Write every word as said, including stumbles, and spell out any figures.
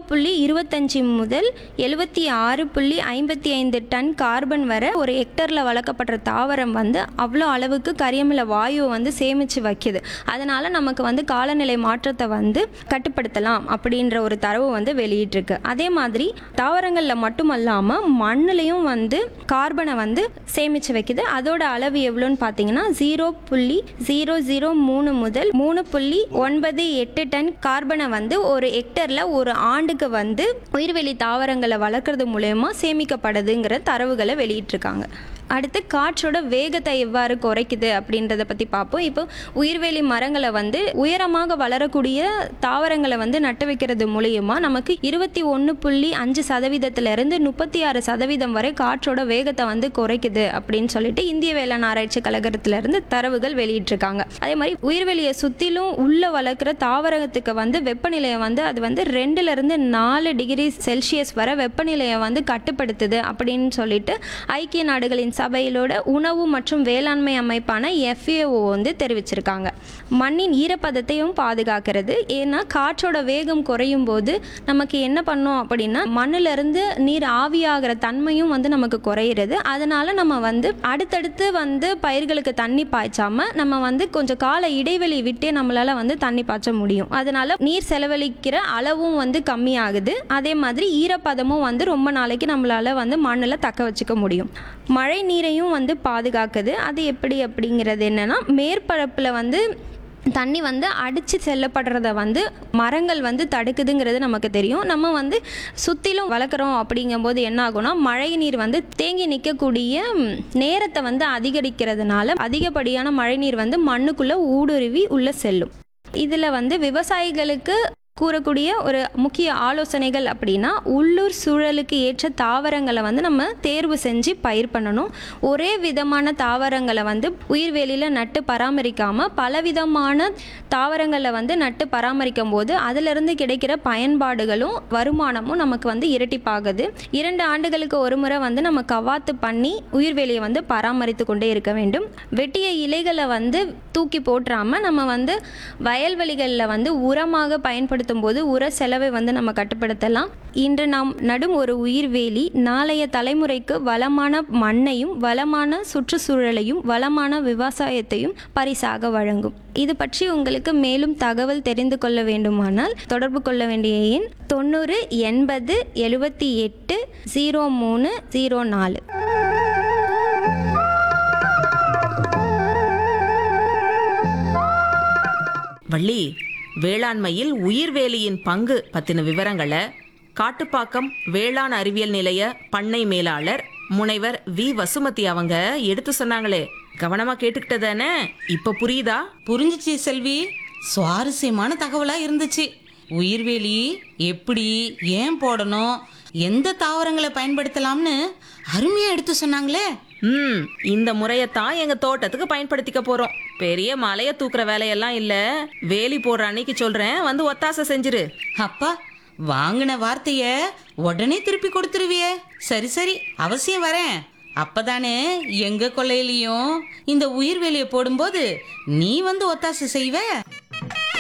புள்ளி இருபத்தஞ்சு முதல் எழுபத்தி ஆறு புள்ளி ஐம்பத்தி ஐந்து டன் கார்பன் வரை ஒரு ஹெக்டரில் வளர்க்கப்படுற தாவரம் வந்து அவ்வளோ அளவுக்கு கரியமில வாயுவை வந்து சேமித்து வைக்குது. அதனால் நமக்கு வந்து காலநிலை மாற்றத்தை வந்து கட்டுப்படுத்தலாம் அப்படின்ற ஒரு தரவு வந்து வெளியிட்டிருக்கு. அதே மாதிரி தாவரங்களில் மட்டுமல்லாமல் மண்ணுலையும் வந்து கார்பனை வந்து சேமித்து வைக்குது. அதோட அளவு எவ்வளோன்னு பார்த்தீங்கன்னா ஜீரோ புள்ளி ஜீரோ ஜீரோ மூணு முதல் மூணு புள்ளி ஒன்பது எட்டு டன் கார்பனை வந்து ஒரு ஹெக்டரில் ஒரு ஆண்டுக்கு வந்து உயிர்வெளி தாவரங்களை வளர்க்குறது மூலயமா சேமிக்கப்படுதுங்கிற தரவுகளை வெளியிட்டிருக்காங்க. அடுத்து காற்றோட வேகத்தை எவ்வாறு குறைக்குது அப்படின்றத பற்றி பார்ப்போம். இப்போ உயிர்வேலி மரங்களை வந்து உயரமாக வளரக்கூடிய தாவரங்களை வந்து நட்டு வைக்கிறது மூலியமா நமக்கு இருபத்தி ஒன்று புள்ளி அஞ்சு சதவீதத்திலிருந்து முப்பத்தி ஆறு சதவீதம் வரை காற்றோட வேகத்தை வந்து குறைக்குது அப்படின்னு சொல்லிட்டு இந்திய வேளாண் ஆராய்ச்சி கழகத்திலிருந்து தரவுகள் வெளியிட்டிருக்காங்க. அதே மாதிரி உயிர்வெளியை சுற்றிலும் உள்ள வளர்க்குற தாவரத்துக்கு வந்து வெப்பநிலையை வந்து அது வந்து ரெண்டுல இருந்து நாலு டிகிரி செல்சியஸ் வரை வெப்பநிலையை வந்து கட்டுப்படுத்துது அப்படின்னு சொல்லிட்டு ஐக்கிய நாடுகளின் சபையிலோட உணவு மற்றும் வேளாண்மை அமைப்பான எஃப் ஏ ஓ வந்து தெரிவிச்சிருக்காங்க. மண்ணின் ஈரப்பதத்தையும் பாதுகாக்கிறது. ஏன்னா காற்றோட வேகம் குறையும் போது நமக்கு என்ன பண்ணோம் அப்படின்னா மண்ணிலிருந்து நீர் ஆவியாகிற தன்மையும் வந்து நமக்கு குறையிறது. அதனால நம்ம வந்து அடுத்தடுத்து வந்து பயிர்களுக்கு தண்ணி பாய்ச்சாம நம்ம வந்து கொஞ்சம் கால இடைவெளி விட்டே நம்மளால வந்து தண்ணி பாய்ச்ச முடியும். அதனால நீர் செலவழிக்கிற அளவும் வந்து கம்மியாகுது. அதே மாதிரி ஈரப்பதமும் வந்து ரொம்ப நாளைக்கு நம்மளால வந்து மண்ணில் தக்க வச்சுக்க முடியும். மழை நீரையும் வந்து பாதுகாக்குது. அது எப்படி அப்படிங்கிறது என்னன்னா மேற்பரப்பில் வந்து தண்ணி வந்து அடித்து செல்லப்படுறத வந்து மரங்கள் வந்து தடுக்குதுங்கிறது நமக்கு தெரியும். நம்ம வந்து சுற்றிலும் வளர்க்குறோம் அப்படிங்கும்போது என்ன ஆகும்னா மழை நீர் வந்து தேங்கி நிற்கக்கூடிய நேரத்தை வந்து அதிகரிக்கிறதுனால அதிகப்படியான மழை நீர் வந்து மண்ணுக்குள்ளே ஊடுருவி உள்ளே செல்லும். இதில் வந்து விவசாயிகளுக்கு கூறக்கூடிய ஒரு முக்கிய ஆலோசனைகள் அப்படின்னா உள்ளூர் சூழலுக்கு ஏற்ற தாவரங்களை வந்து நம்ம தேர்வு செஞ்சு பயிர் பண்ணணும். ஒரே விதமான தாவரங்களை வந்து உயிர்வேலியில் நட்டு பராமரிக்காமல் பலவிதமான தாவரங்களை வந்து நட்டு பராமரிக்கும் போது அதிலிருந்து கிடைக்கிற பயன்பாடுகளும் வருமானமும் நமக்கு வந்து இரட்டிப்பாகுது. இரண்டு ஆண்டுகளுக்கு ஒரு முறை வந்து நம்ம கவாத்து பண்ணி உயிர்வேலியை வந்து பராமரித்து கொண்டே இருக்க வேண்டும். வெட்டிய இலைகளை வந்து தூக்கி போட்டுறாமல் நம்ம வந்து வயல்வெளிகளில் வந்து உரமாக பயன்படுத்த போது உர செலவை வந்து நம்ம கட்டுப்படுத்தலாம். இன்று நாம் நடும் ஒரு உயிர்வேலி நாளைய தலைமுறைக்கு வளமான மண்ணையும் வளமான சுற்றுச்சூழலையும் வளமான விவசாயத்தையும் பரிசாக வழங்கும். இது பற்றி உங்களுக்கு மேலும் தகவல் தெரிந்து கொள்ள வேண்டுமானால் தொடர்பு கொள்ள வேண்டிய எண் தொண்ணூறு எண்பது எழுபத்தி எட்டு ஜீரோ மூணு ஜீரோ நாலு. வள்ளி, வேளாண்மையில் உயிர்வேலியின் பங்கு பத்தின விவரங்களை காட்டுப்பாக்கம் வேளாண் அறிவியல் நிலைய பண்ணை மேலாளர் முனைவர் வி வசுமதி அவங்க எடுத்து சொன்னாங்களே, கவனமா கேட்டுக்கிட்டதானே? இப்ப புரியுதா? புரிஞ்சிச்சு செல்வி. சுவாரஸ்யமான தகவலா இருந்துச்சு. உயிர்வேலி எப்படி, ஏன் போடணும், எந்த தாவரங்களை பயன்படுத்தலாம்னு அருமையா எடுத்து சொன்னாங்களே. ம் இந்த முறையத்தான் எங்க தோட்டத்துக்கு பயன்படுத்திக்க போறோம். பெரிய மலைய தூக்குற வேலையெல்லாம் இல்ல. வேலி போடுற அன்னைக்கு சொல்றேன், வந்து ஒத்தாசை செஞ்சிரு. அப்பா, வாங்கின வார்த்தைய உடனே திருப்பி கொடுத்துருவியே. சரி சரி, அவசியம் வரேன். அப்பதானே எங்க கொல்லையிலையும் இந்த உயிர்வேலியை போடும்போது நீ வந்து ஒத்தாசை செய்வ.